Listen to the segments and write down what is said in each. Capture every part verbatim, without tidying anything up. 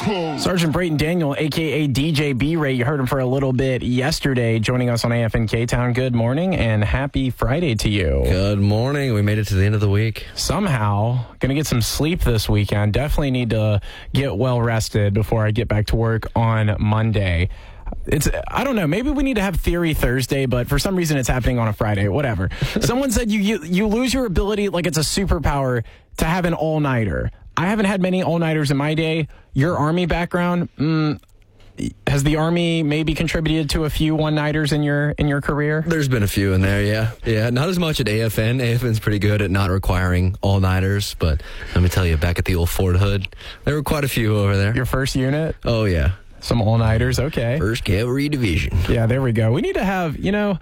Sergeant Brayton Daniel, a k a. D J B-Ray, you heard him for a little bit yesterday, joining us on A F N K-Town. Good morning and happy Friday to you. Good morning. We made it to the end of the week. Somehow, going to get some sleep this weekend. Definitely need to get well rested before I get back to work on Monday. It's I don't know. Maybe we need to have Theory Thursday, but for some reason it's happening on a Friday. Whatever. Someone said you, you you lose your ability like it's a superpower to have an all-nighter. I haven't had many all-nighters in my day. Your Army background, mm, has the Army maybe contributed to a few one-nighters in your in your career? There's been a few in there, yeah. Yeah, not as much at A F N. A F N's pretty good at not requiring all-nighters, but let me tell you, back at the old Fort Hood, there were quite a few over there. Your first unit? Oh, yeah. Some all-nighters, okay. First Cavalry Division. Yeah, there we go. We need to have, you know,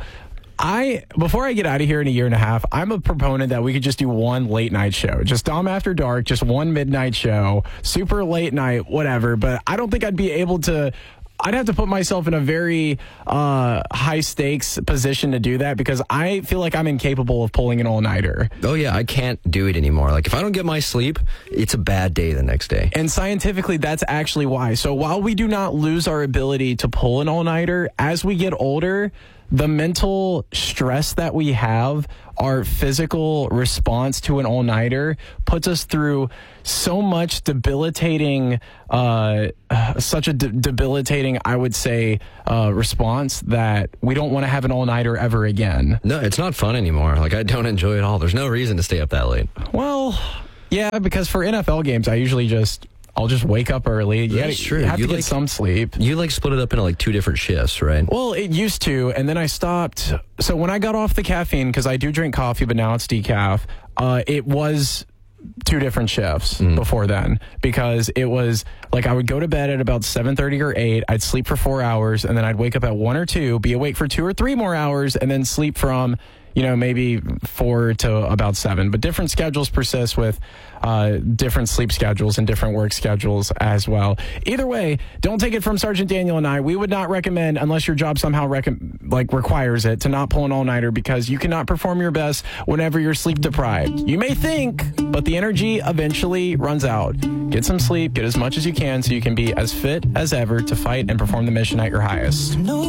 I, before I get out of here in a year and a half, I'm a proponent that we could just do one late night show. Just Dom After Dark, just one midnight show, super late night, whatever. But I don't think I'd be able to, I'd have to put myself in a very uh, high stakes position to do that because I feel like I'm incapable of pulling an all-nighter. Oh, yeah, I can't do it anymore. Like, if I don't get my sleep, it's a bad day the next day. And scientifically, that's actually why. So while we do not lose our ability to pull an all-nighter, as we get older, the mental stress that we have, our physical response to an all-nighter puts us through so much debilitating, uh, such a de- debilitating, I would say, uh, response that we don't want to have an all-nighter ever again. No, it's not fun anymore. Like, I don't enjoy it all. There's no reason to stay up that late. Well, yeah, because for N F L games, I usually just... I'll just wake up early. You That's gotta, true. You have you to like, get some sleep. You like split it up into like two different shifts, right? Well, it used to, and then I stopped. So when I got off the caffeine, because I do drink coffee, but now it's decaf, uh, it was two different shifts mm. before then. Because it was like I would go to bed at about seven thirty or eight. I'd sleep for four hours, and then I'd wake up at one or two, be awake for two or three more hours, and then sleep from... you know, maybe four to about seven. But different schedules persist with uh, different sleep schedules and different work schedules as well. Either way, don't take it from Sergeant Daniel and I. We would not recommend, unless your job somehow rec- like requires it, to not pull an all-nighter because you cannot perform your best whenever you're sleep deprived. You may think, but the energy eventually runs out. Get some sleep, get as much as you can so you can be as fit as ever to fight and perform the mission at your highest. No.